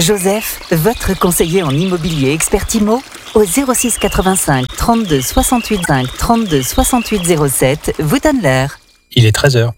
Joseph, votre conseiller en immobilier expert IMO, au 06 85 32 68 5 32 68 07, vous donne l'heure. Il est 13h.